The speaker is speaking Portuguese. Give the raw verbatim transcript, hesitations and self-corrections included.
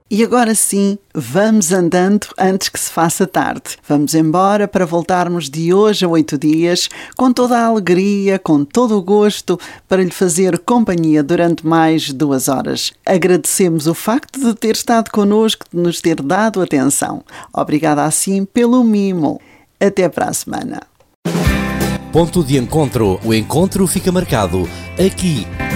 E agora sim, vamos andando antes que se faça tarde. Vamos embora para voltarmos de hoje a oito dias, com toda a alegria, com todo o gosto, para lhe fazer companhia durante mais duas horas. Agradecemos o facto de ter estado connosco, de nos ter dado atenção. Obrigada assim pelo mimo. Até para a semana. Ponto de encontro. O encontro fica marcado aqui